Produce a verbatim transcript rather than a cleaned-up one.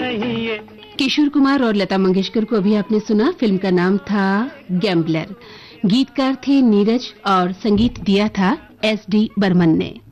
नहीं ये। किशोर कुमार और लता मंगेशकर को अभी आपने सुना। फिल्म का नाम था गैम्बलर। गीतकार थे नीरज और संगीत दिया था एस डी बर्मन ने।